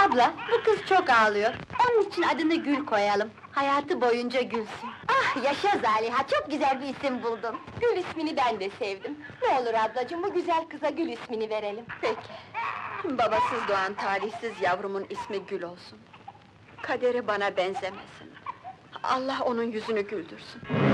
Abla, bu kız çok ağlıyor. Onun için adını Gül koyalım. Hayatı boyunca gülsün. Ah, yaşa Zaliha, çok güzel bir isim buldun! Gül ismini ben de sevdim. Ne olur ablacığım, bu güzel kıza Gül ismini verelim. Peki. Babasız doğan talihsiz yavrumun ismi Gül olsun. Kaderi bana benzemesin. Allah onun yüzünü güldürsün.